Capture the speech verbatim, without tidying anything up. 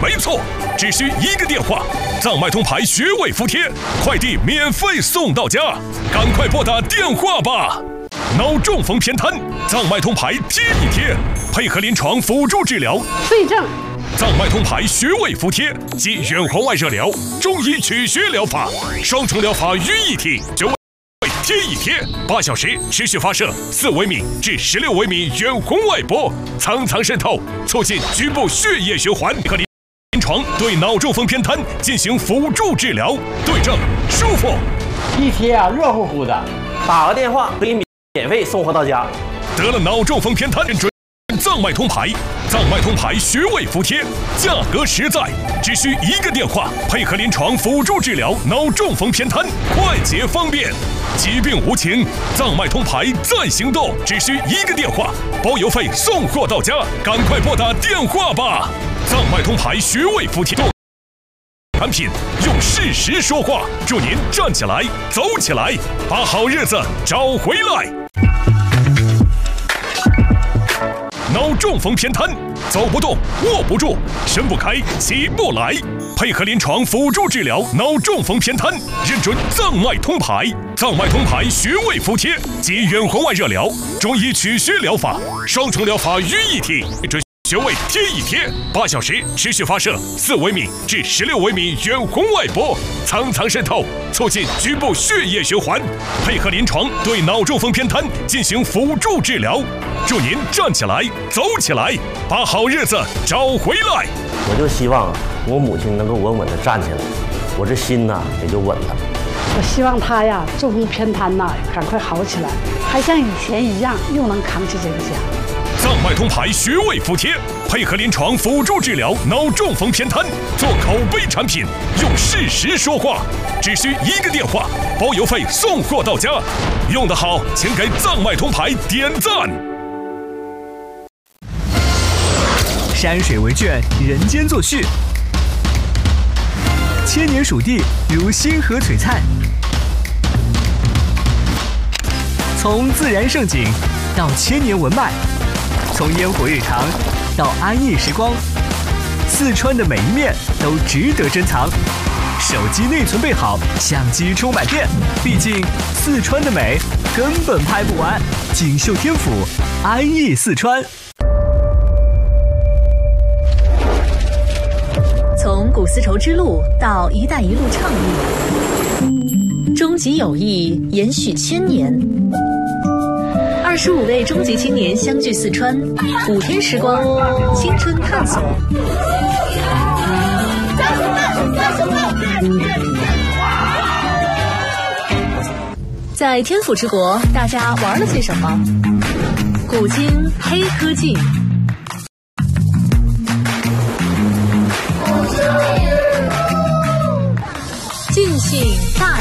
没错，只需一个电话，藏脉通牌穴位服帖，快递免费送到家，赶快拨打电话吧！脑中风偏瘫，藏脉通牌贴一贴，配合临床辅助治疗， 对症。 藏脉通牌穴位服帖及远红外热疗、中医取穴疗法，双重疗法于一体。穴位贴一贴，八小时持续发射四微米至十六微米远红外波，层层渗透，促进局部血液循环。和临床对脑中风偏瘫进行辅助治疗，对症舒服。 一贴啊，热乎乎的，打个电话可以免费送货到家。 得了脑中风偏瘫，准藏脉通牌，藏脉通牌穴位服帖，价格实在，只需一个电话，配合临床辅助治疗脑中风偏瘫，快捷方便。疾病无情，藏脉通牌在行动，只需一个电话，包邮费送货到家，赶快拨打电话吧！藏脉通牌穴位服帖产品，用事实说话，祝您站起来，走起来，把好日子找回来。脑中风偏瘫，走不动，握不住，伸不开，起不来。配合临床辅助治疗脑中风偏瘫，认准藏脉通牌，藏脉通牌穴位服帖及远红外热疗、中医取穴疗法，双重疗法于一体。准穴位贴一贴，八小时持续发射四微米至十六微米远红外波，层层渗透，促进局部血液循环。配合临床对脑中风偏瘫进行辅助治疗，祝您站起来，走起来，把好日子找回来。 我就希望我母亲能够稳稳地站起来，我这心呐也就稳了。 我希望她呀，中风偏瘫呐，赶快好起来，还像以前一样，又能扛起这个家。 藏脉通牌穴位服帖，配合临床辅助治疗脑中风偏瘫，做口碑产品，用事实说话，只需一个电话，包邮费送货到家。用得好，请给藏脉通牌点赞。 山水为卷，人间作序，千年蜀地如星河璀璨。从自然盛景到千年文脉，从烟火日常到安逸时光，四川的每一面都值得珍藏。手机内存备好，相机充满电，毕竟四川的美根本拍不完。锦绣天府，安逸四川。 从古丝绸之路到“一带一路”倡议，终极友谊延续千年。二十五位终极青年相聚四川，五天时光，青春探索。在天府之国，大家玩了些什么？古今黑科技。尽兴大